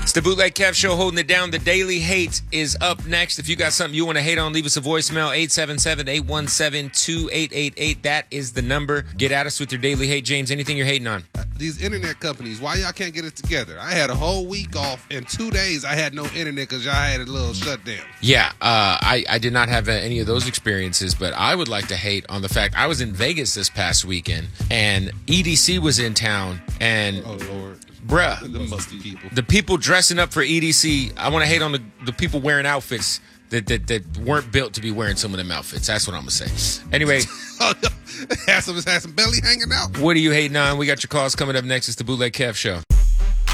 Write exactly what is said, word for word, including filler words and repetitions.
It's the Bootleg Kev Show holding it down. The Daily Hate is up next. If you got something you want to hate on, leave us a voicemail, eight seven seven, eight one seven, two eight eight eight. That is the number. Get at us with your Daily Hate. James, anything you're hating on? These internet companies, why y'all can't get it together? I had a whole week off. In two days, I had no internet because y'all had a little shutdown. Yeah, uh, I, I did not have uh, any of those experiences, but I would like to hate on the fact I was in Vegas this past weekend, and E D C was in town, and... Oh, Lord. Bruh, The musty people. the people dressing up for E D C, I want to hate on the, the people wearing outfits that, that that weren't built to be wearing some of them outfits. That's what I'm going to say. Anyway. Had some, had some belly hanging out. What are you hating on? We got your calls coming up next. It's the Bootleg Kev Show.